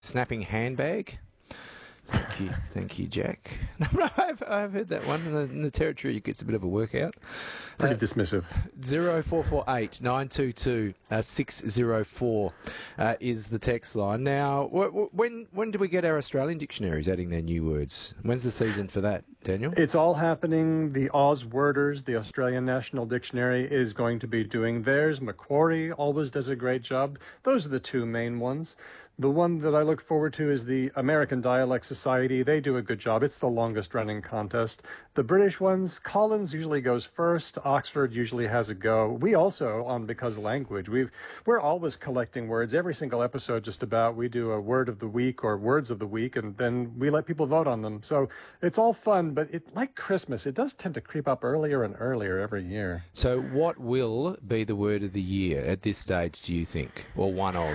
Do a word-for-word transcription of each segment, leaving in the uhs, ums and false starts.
snapping handbag. Thank you, thank you, Jack. No, no, I've, I've heard that one. In the, in the territory, it gets a bit of a workout. Pretty Uh, dismissive. Zero four four eight nine two two six zero four uh, is the text line. Now, wh- wh- when when do we get our Australian dictionaries adding their new words? When's the season for that, Daniel? It's all happening. The Ausworders, the Australian National Dictionary, is going to be doing theirs. Macquarie always does a great job. Those are the two main ones. The one that I look forward to is the American Dialect Society. They do a good job. It's the longest running contest. The British ones, Collins usually goes first. Oxford usually has a go. We also, on Because Language, we've, we're always collecting words. Every single episode just about, we do a word of the week or words of the week, and then we let people vote on them. So it's all fun, but it, like Christmas, it does tend to creep up earlier and earlier every year. So, what will be the word of the year at this stage, do you think? Or one of?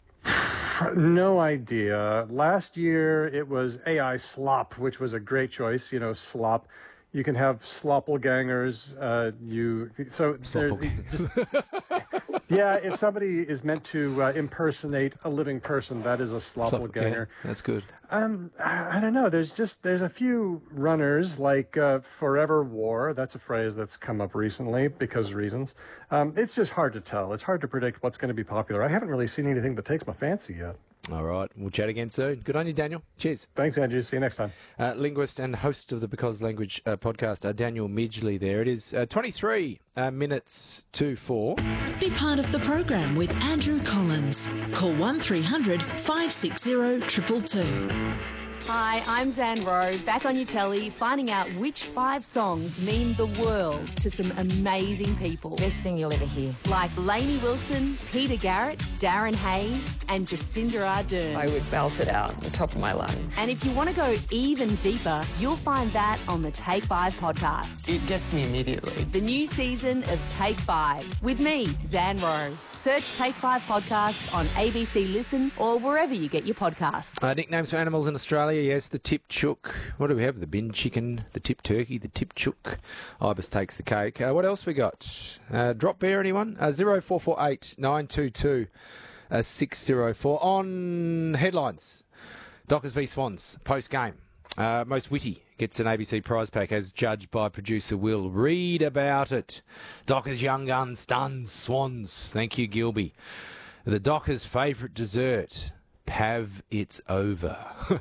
No idea. Last year it was A I slop, which was a great choice. You know, slop. You can have sloppelgangers. Uh, you so there, just, yeah. If somebody is meant to uh, impersonate a living person, that is a sloppelganger. Yeah, that's good. Um, I I don't know. There's just there's a few runners like uh, Forever War. That's a phrase that's come up recently because reasons. Um, it's just hard to tell. It's hard to predict what's going to be popular. I haven't really seen anything that takes my fancy yet. All right. We'll chat again soon. Good on you, Daniel. Cheers. Thanks, Andrew. See you next time. Uh, linguist and host of the Because Language uh, podcast, uh, Daniel Midgley there. It is uh, twenty-three uh, minutes to four. Be part of the program with Andrew Collins. Call one three hundred five six zero two two two. Hi, I'm Zan Rowe, back on your telly, finding out which five songs mean the world to some amazing people. Best thing you'll ever hear. Like Lainey Wilson, Peter Garrett, Darren Hayes, and Jacinda Ardern. I would belt it out at the top of my lungs. And if you want to go even deeper, you'll find that on the Take Five podcast. It gets me immediately. The new season of Take Five with me, Zan Rowe. Search Take Five podcast on A B C Listen or wherever you get your podcasts. Uh, nicknames for animals in Australia, yes, the tip chook. What do we have? The bin chicken, the tip turkey, the tip chook. Ibis takes the cake. Uh, what else we got? Uh, drop bear, anyone? Uh, zero four four eight nine two two six zero four. On headlines, Dockers v Swans, post-game. Uh, most witty gets an A B C prize pack as judged by producer Will. Read about it. Dockers young gun stuns Swans. Thank you, Gilby. The Dockers' favourite dessert. Pav, it's over.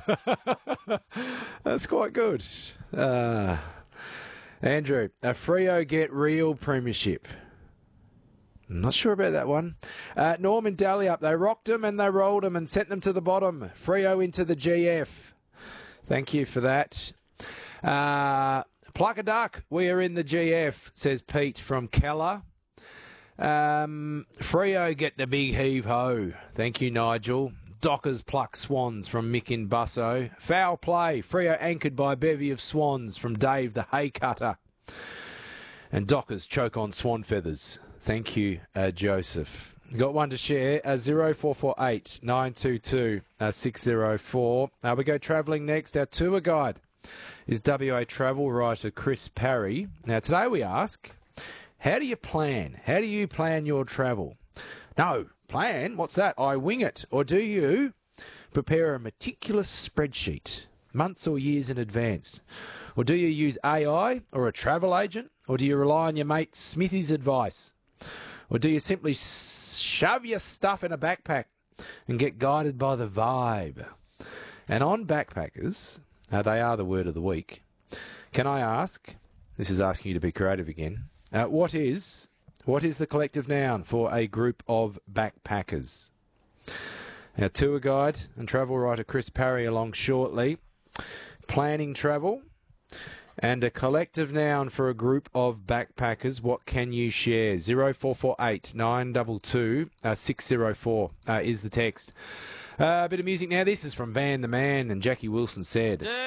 That's quite good. Uh, Andrew, a Freo get real premiership. Not sure about that one. Uh, Norman Daly up. They rocked them and they rolled them and sent them to the bottom. Freo into the G F. Thank you for that. Uh, Pluck a duck. We are in the G F, says Pete from Keller. Um, Freo get the big heave-ho. Thank you, Nigel. Dockers pluck Swans from Mick in Busso. Foul play. Freo anchored by a bevy of Swans from Dave the hay cutter. And Dockers choke on Swan feathers. Thank you, uh, Joseph. Got one to share. Uh, zero four four eight nine two two six zero four. Uh, we go travelling next. Our tour guide is W A travel writer Chris Parry. Now today we ask, how do you plan? How do you plan your travel? No, plan? What's that? I wing it. Or do you prepare a meticulous spreadsheet months or years in advance? Or do you use A I or a travel agent? Or do you rely on your mate Smithy's advice? Or do you simply shove your stuff in a backpack and get guided by the vibe? And on backpackers, uh, they are the word of the week. Can I ask, this is asking you to be creative again, uh, what is what is the collective noun for a group of backpackers? Our tour guide and travel writer Chris Parry along shortly. Planning travel. And a collective noun for a group of backpackers. What can you share? zero four four eight nine two two six zero four uh, is the text. Uh, a bit of music now. This is from Van the Man and Jackie Wilson Said.